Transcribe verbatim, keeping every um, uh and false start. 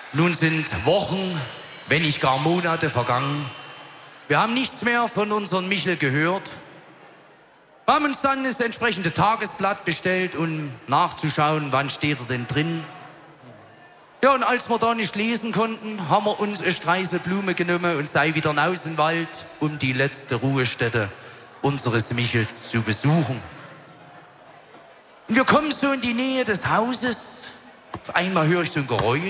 Nun sind Wochen, wenn nicht gar Monate vergangen. Wir haben nichts mehr von unserem Michel gehört. Wir haben uns dann das entsprechende Tagesblatt bestellt, um nachzuschauen, wann steht er denn drin. Ja, und als wir da nicht lesen konnten, haben wir uns eine Streisel Blume genommen und sei wieder raus in den Wald, um die letzte Ruhestätte unseres Michels zu besuchen. Und wir kommen so in die Nähe des Hauses. Auf einmal höre ich so ein Geräusch.